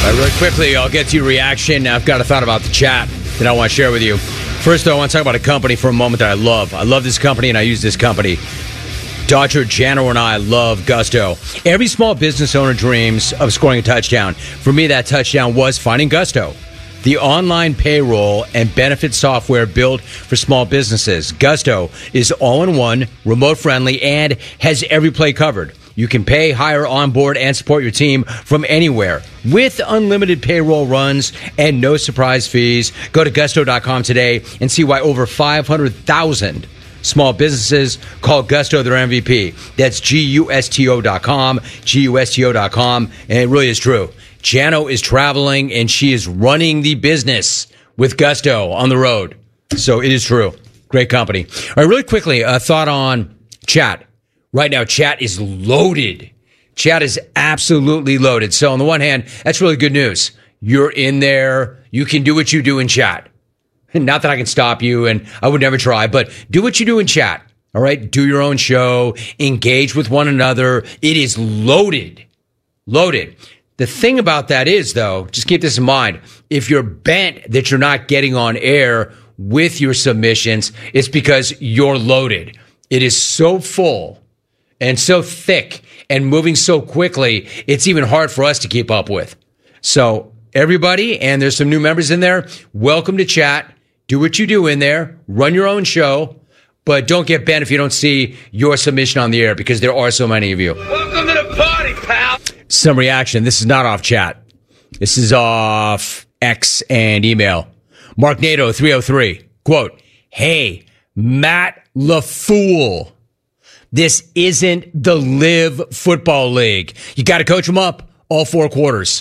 Really quickly, I'll get to your reaction. I've got a thought about the chat that I want to share with you. First, though, I want to talk about a company for a moment that I love. I love this company, and I use this company. Dr. Jano and I love Gusto. Every small business owner dreams of scoring a touchdown. For me, that touchdown was finding Gusto, the online payroll and benefit software built for small businesses. Gusto is all-in-one, remote-friendly, and has every play covered. You can pay, hire, onboard, and support your team from anywhere with unlimited payroll runs and no surprise fees. Go to gusto.com today and see why over 500,000 small businesses call Gusto their MVP. That's gusto.com, gusto.com, and it really is true. Jano is traveling, and she is running the business with Gusto on the road. So it is true. Great company. All right, really quickly, a thought on chat. Right now, chat is loaded. Chat is absolutely loaded. So on the one hand, that's really good news. You're in there. You can do what you do in chat. Not that I can stop you, and I would never try, but do what you do in chat. All right? Do your own show. Engage with one another. It is loaded. Loaded. The thing about that is, though, just keep this in mind. If you're bent that you're not getting on air with your submissions, it's because you're loaded. It is so full and so thick and moving so quickly, it's even hard for us to keep up with. So everybody, and there's some new members in there, welcome to chat. Do what you do in there. Run your own show. But don't get bent if you don't see your submission on the air, because there are so many of you. Welcome to the party, pal. Some reaction. This is not off chat. This is off X and email. Mark Nato, 303. Quote, "Hey, Matt LaFool. This isn't the Live Football League. You got to coach them up all 4 quarters."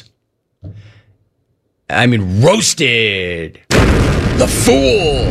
I mean, roasted. The fool.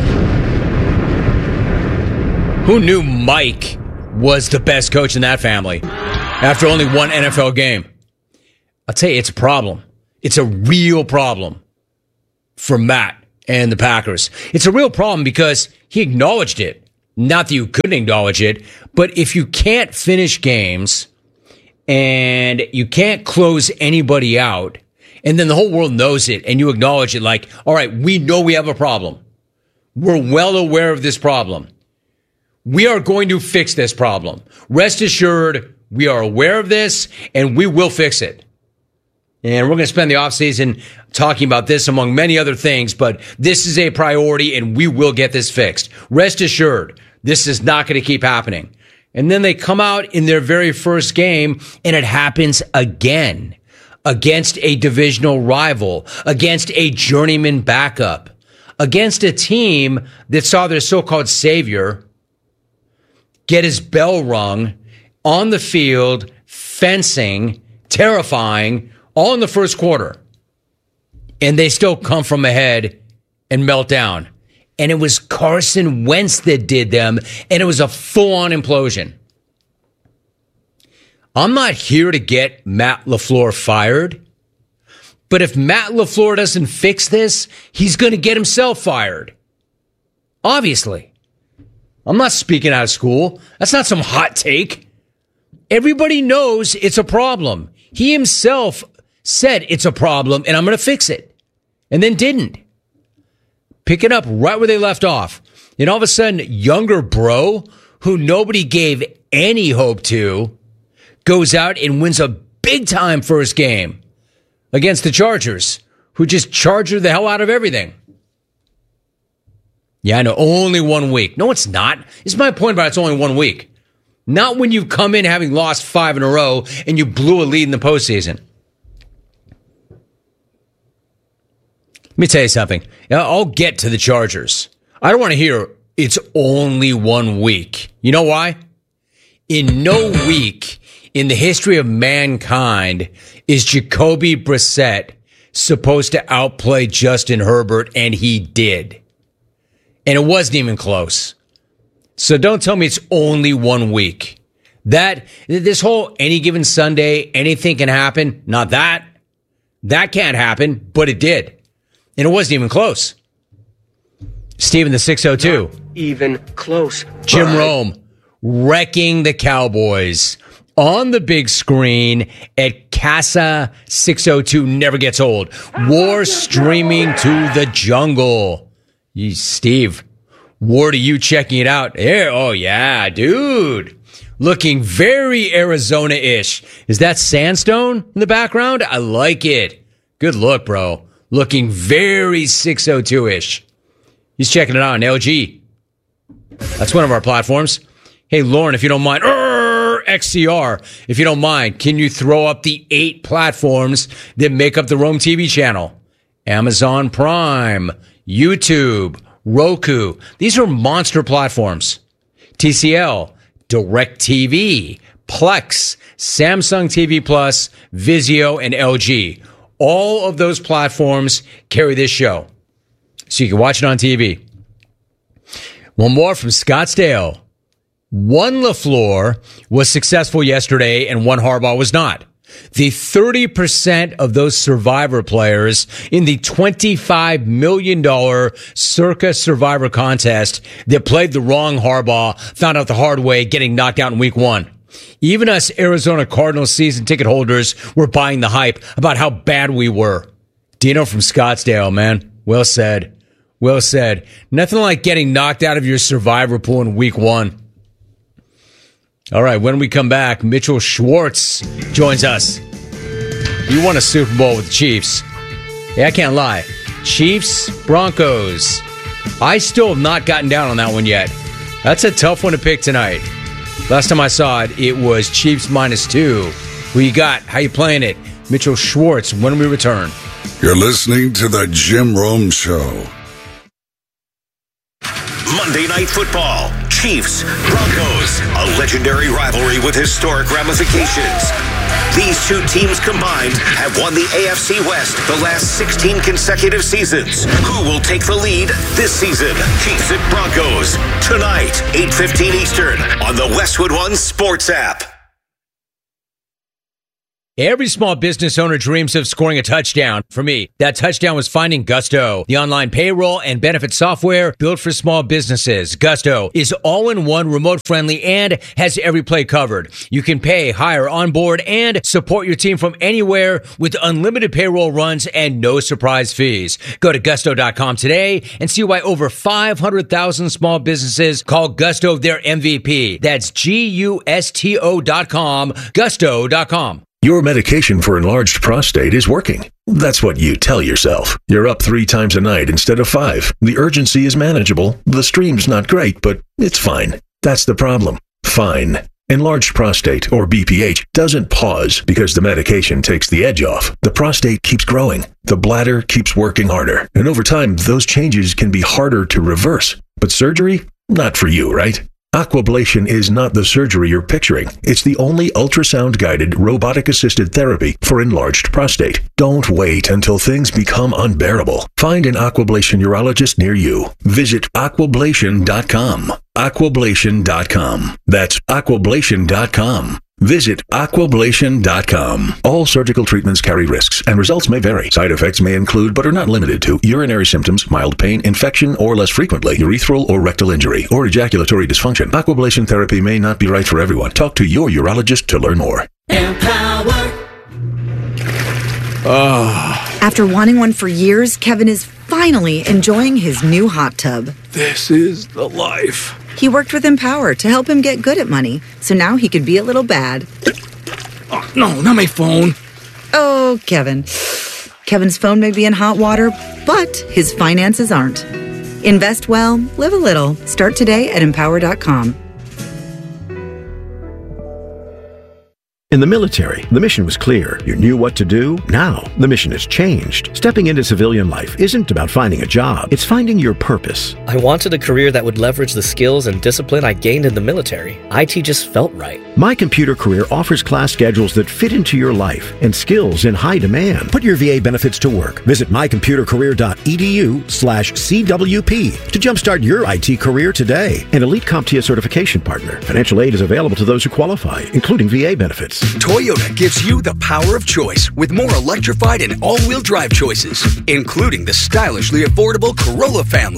Who knew Mike was the best coach in that family after only one NFL game? I'll tell you, it's a problem. It's a real problem for Matt and the Packers. It's a real problem because he acknowledged it. Not that you couldn't acknowledge it, but if you can't finish games and you can't close anybody out, and then the whole world knows it and you acknowledge it like, all right, we know we have a problem. We're well aware of this problem. We are going to fix this problem. Rest assured, we are aware of this and we will fix it. And we're going to spend the offseason talking about this among many other things, but this is a priority and we will get this fixed. Rest assured, this is not going to keep happening. And then they come out in their very first game and it happens again against a divisional rival, against a journeyman backup, against a team that saw their so-called savior get his bell rung on the field, fencing, terrifying, all in the first quarter. And they still come from ahead and melt down. And it was Carson Wentz that did them, and it was a full-on implosion. I'm not here to get Matt LaFleur fired, but if Matt LaFleur doesn't fix this, he's going to get himself fired. Obviously. I'm not speaking out of school. That's not some hot take. Everybody knows it's a problem. He himself said it's a problem and I'm going to fix it. And then didn't. Pick it up right where they left off. And all of a sudden, younger bro, who nobody gave any hope to, goes out and wins a big-time first game against the Chargers, who just charger the hell out of everything. Yeah, I know, only 1 week. No, it's not. This is my point about it's only 1 week. Not when you come in having lost 5 in a row and you blew a lead in the postseason. Let me tell you something. I'll get to the Chargers. I don't want to hear it's only 1 week. You know why? In no week in the history of mankind is Jacoby Brissett supposed to outplay Justin Herbert, and he did. And it wasn't even close. So don't tell me it's only 1 week. This whole any given Sunday, anything can happen. Not that. That can't happen, but it did. And it wasn't even close. Steven, the 602. Not even close. Jim Rome wrecking the Cowboys on the big screen at Casa 602. Never gets old. War streaming to the jungle. Steve, Ward, are you checking it out? Yeah, oh, yeah, dude. Looking very Arizona-ish. Is that sandstone in the background? I like it. Good look, bro. Looking very 602-ish. He's checking it out on LG. That's one of our platforms. Hey, Lauren, if you don't mind, XCR, if you don't mind, can you throw up the 8 platforms that make up the Rome TV channel? Amazon Prime, YouTube, Roku. These are monster platforms. TCL, DirecTV, Plex, Samsung TV Plus, Vizio, and LG. All of those platforms carry this show, so you can watch it on TV. One more from Scottsdale. One LaFleur was successful yesterday and one Harbaugh was not. The 30% of those Survivor players in the $25 million Circa Survivor contest that played the wrong Harbaugh found out the hard way, getting knocked out in week 1. Even us Arizona Cardinals season ticket holders were buying the hype about how bad we were. Dino from Scottsdale, man. Well said. Well said. Nothing like getting knocked out of your Survivor pool in week 1. All right, when we come back, Mitchell Schwartz joins us. You won a Super Bowl with the Chiefs. Hey, I can't lie. Chiefs, Broncos. I still have not gotten down on that one yet. That's a tough one to pick tonight. Last time I saw it, it was Chiefs -2. Who you got? How you playing it? Mitchell Schwartz, when we return. You're listening to The Jim Rome Show. Monday Night Football, Chiefs, Broncos, a legendary rivalry with historic ramifications. These two teams combined have won the AFC West the last 16 consecutive seasons. Who will take the lead this season? Chiefs at Broncos, tonight, 8:15 Eastern, on the Westwood One Sports app. Every small business owner dreams of scoring a touchdown. For me, that touchdown was finding Gusto, the online payroll and benefit software built for small businesses. Gusto is all-in-one, remote-friendly, and has every play covered. You can pay, hire, onboard, and support your team from anywhere with unlimited payroll runs and no surprise fees. Go to gusto.com today and see why over 500,000 small businesses call Gusto their MVP. That's GUSTO.com, gusto.com. Your medication for enlarged prostate is working. That's what you tell yourself. You're up 3 times a night instead of 5. The urgency is manageable. The stream's not great, but it's fine. That's the problem. Fine. Enlarged prostate, or BPH, doesn't pause because the medication takes the edge off. The prostate keeps growing. The bladder keeps working harder. And over time, those changes can be harder to reverse. But surgery? Not for you, right? Aquablation is not the surgery you're picturing. It's the only ultrasound-guided, robotic-assisted therapy for enlarged prostate. Don't wait until things become unbearable. Find an Aquablation urologist near you. Visit aquablation.com. Aquablation.com. That's aquablation.com. Visit aquablation.com. All surgical treatments carry risks, and results may vary. Side effects may include, but are not limited to, urinary symptoms, mild pain, infection, or less frequently, urethral or rectal injury, or ejaculatory dysfunction. Aquablation therapy may not be right for everyone. Talk to your urologist to learn more. Empower. After wanting one for years, Kevin is finally enjoying his new hot tub. This is the life. He worked with Empower to help him get good at money, so now he could be a little bad. Oh, no, not my phone. Oh, Kevin. Kevin's phone may be in hot water, but his finances aren't. Invest well, live a little. Start today at Empower.com. In the military, the mission was clear. You knew what to do. Now, the mission has changed. Stepping into civilian life isn't about finding a job. It's finding your purpose. I wanted a career that would leverage the skills and discipline I gained in the military. IT just felt right. My Computer Career offers class schedules that fit into your life and skills in high demand. Put your VA benefits to work. Visit mycomputercareer.edu/CWP to jumpstart your IT career today. An elite CompTIA certification partner. Financial aid is available to those who qualify, including VA benefits. Toyota gives you the power of choice with more electrified and all-wheel drive choices, including the stylishly affordable Corolla family.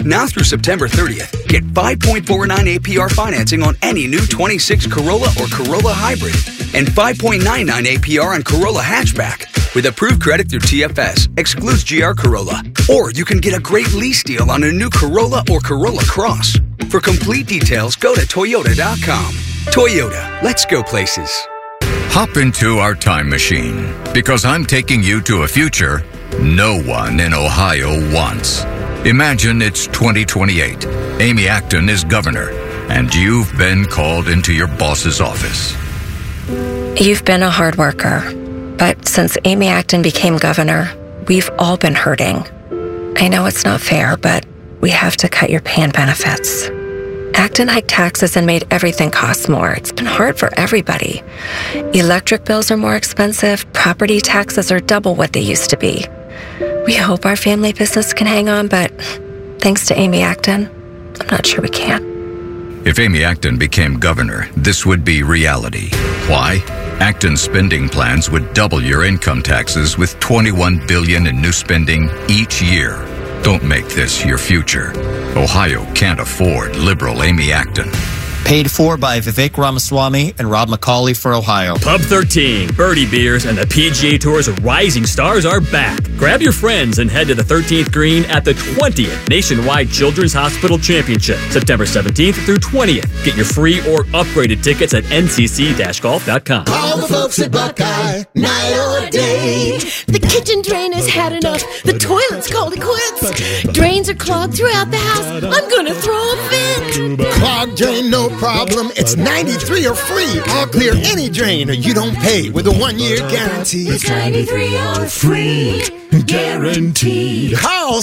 Now through September 30th, get 5.49 APR financing on any new 26 Corolla or Corolla Hybrid and 5.99 APR on Corolla Hatchback. With approved credit through TFS, excludes GR Corolla. Or you can get a great lease deal on a new Corolla or Corolla Cross. For complete details, go to Toyota.com. Toyota, let's go places. Hop into our time machine, because I'm taking you to a future no one in Ohio wants. Imagine it's 2028. Amy Acton is governor, and you've been called into your boss's office. You've been a hard worker, but since Amy Acton became governor, we've all been hurting. I know it's not fair, but we have to cut your pay and benefits. Acton hiked taxes and made everything cost more. It's been hard for everybody. Electric bills are more expensive. Property taxes are double what they used to be. We hope our family business can hang on, but thanks to Amy Acton, I'm not sure we can. If Amy Acton became governor, this would be reality. Why? Acton's spending plans would double your income taxes with $21 billion in new spending each year. Don't make this your future. Ohio can't afford liberal Amy Acton. Paid for by Vivek Ramaswamy and Rob McCauley for Ohio. Pub 13, Birdie Beers, and the PGA Tour's Rising Stars are back. Grab your friends and head to the 13th green at the 20th Nationwide Children's Hospital Championship, September 17th through 20th. Get your free or upgraded tickets at ncc-golf.com. All the folks at Buckeye, night or day. The kitchen drain has had enough. The toilet's called it quits. Drains are clogged throughout the house. I'm gonna throw a fit. Clogged drain, no problem. It's 93 or free. I'll clear any drain or you don't pay with a 1-year guarantee. It's 93 or free. Guaranteed. Call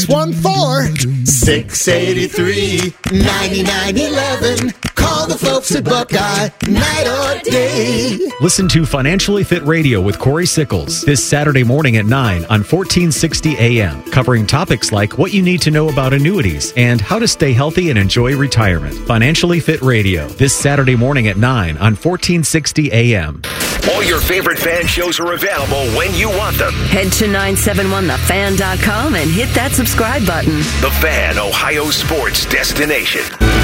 614-683-9911. Call the folks at Buckeye, night or day. Listen to Financially Fit Radio with Corey Sickles this Saturday morning at 9 on 1460 AM, covering topics like what you need to know about annuities and how to stay healthy and enjoy retirement. Financially Fit Radio this Saturday morning at 9 on 1460 AM. All your favorite fan shows are available when you want them. Head to 971thefan.com and hit that subscribe button. The Fan, Ohio sports destination.